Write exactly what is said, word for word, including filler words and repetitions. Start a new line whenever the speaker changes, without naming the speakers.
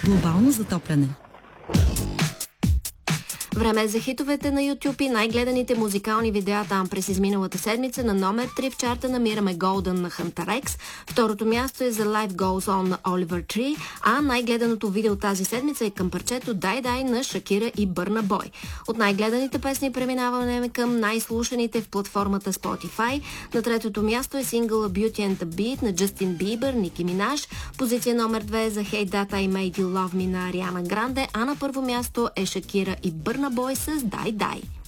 Глобално затопляне.
Време е за хитовете на YouTube и най-гледаните музикални видеа там през изминалата седмица. На номер три в чарта намираме Golden на Hunter X. Второто място е за Life Goes On на Oliver Tree, а най-гледаното видео тази седмица е към парчето Die Die на Шакира и Бърна Бой. От най-гледаните песни преминаваме към най-слушаните в платформата Spotify. На третото място е сингъла Beauty and the Beat на Justin Bieber, Ники Минаж. Позиция номер две е за Hey That I Made You Love Me на Ариана Гранде, а на първо място е Шакира и Бърна Бой с Die Die.